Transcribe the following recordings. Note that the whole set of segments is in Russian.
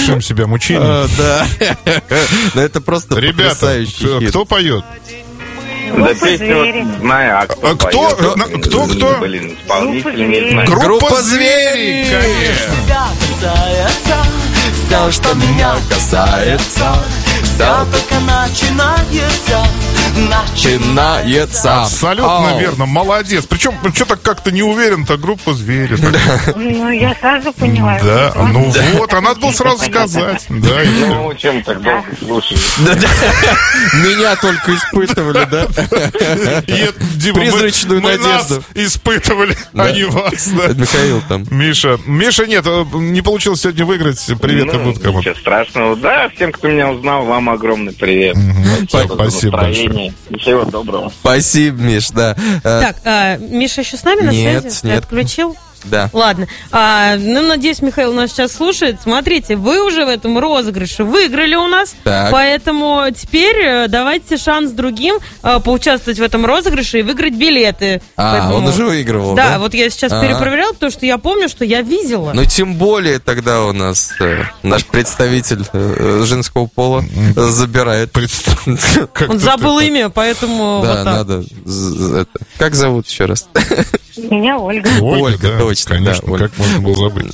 разрешим себе мучения. Да. Но это просто потрясающий хит. Кто поет? Да песню вот знаю, а кто поет? Кто? Блин, исполнитель не знаю. Группа «Звери», конечно. Все, что меня касается, все только начинается. Абсолютно верно, молодец. Причем, что-то как-то не уверен-то, группа «Звери». Ну, я сразу поняла. Да, ну вот, а надо было сразу сказать. Да, Ну, чем так долго слушаешь? Меня только испытывали, да? Мы Призрачную надежду. нас испытывали, а не вас. Это Михаил там. Миша, нет, не получилось сегодня выиграть. Привет, будут кому-то. Ничего страшного. Да, всем, кто меня узнал, вам огромный привет. Спасибо большое. Всего доброго. Спасибо, Миш, да. Так, Миша еще с нами на связи? Нет. Ты отключил? Да. Ладно. Надеюсь, Михаил нас сейчас слушает. Смотрите, вы уже в этом розыгрыше выиграли у нас. Так. Поэтому теперь давайте шанс другим поучаствовать в этом розыгрыше и выиграть билеты. Поэтому... он уже выигрывал, да? Да, вот я сейчас перепроверяла, потому что я помню, что я видела. Ну, тем более тогда у нас наш представитель женского пола забирает. Он забыл имя, поэтому Да, вот так. надо. Как зовут еще раз? Меня Ольга. Ольга, да, точно. Конечно, да, Ольга. как можно было забыть?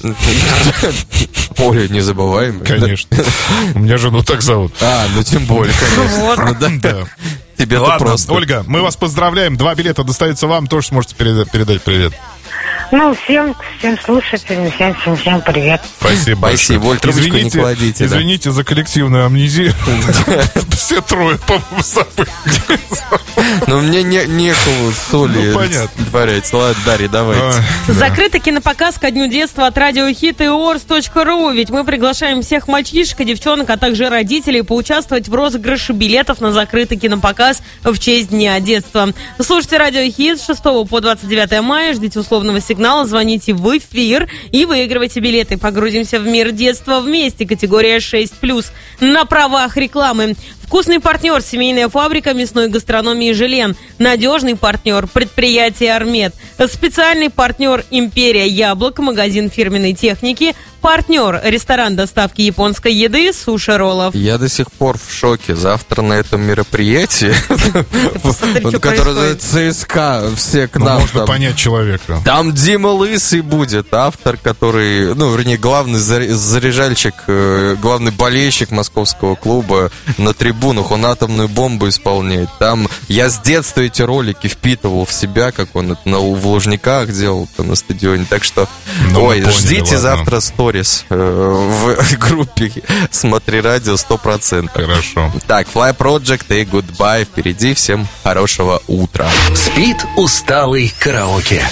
Оля незабываемая. Конечно. У меня жену так зовут. Ну тем более, конечно. Ну, да. Тебе-то Ладно, просто. Ольга, мы вас поздравляем. 2 билета достаются вам. Тоже сможете передать привет. Ну, всем слушателям, всем привет. Спасибо большое. Оль, трубочку не кладите. да. Извините за коллективную амнезию. Все трое, по-моему, забыли. Но мне некого соли творять. Ладно, Дарья, давайте. Закрытый кинопоказ ко Дню детства от радиохит и Орс.ру. Ведь мы приглашаем всех мальчишек и девчонок, а также родителей поучаствовать в розыгрыше билетов на закрытый кинопоказ в честь Дня детства. Слушайте радиохит с 6 по 29 мая. Ждите условного сигнала, звоните в эфир и выигрывайте билеты. Погрузимся в мир детства вместе. Категория 6+. На правах рекламы. Вкусный партнер, семейная фабрика мясной гастрономии «Желен». Надежный партнер, предприятие «Армед». Специальный партнер «Империя Яблок», магазин фирменной техники. Партнер, ресторан доставки японской еды «Суши Роллов». Я до сих пор в шоке. Завтра на этом мероприятии, которое называется ЦСКА, все к нам. Можно понять человека. Там Дима Лысый будет, автор, который, вернее, главный заряжальщик, главный болельщик московского клуба на трибунах. Он атомную бомбу исполняет. Там я с детства эти ролики впитывал в себя, как он это в Лужниках делал на стадионе. Так что, ждите завтра сторис в группе «Смотри радио» 100%. Хорошо. Так, Fly Project и Goodbye впереди. Всем хорошего утра. Спит усталый караоке.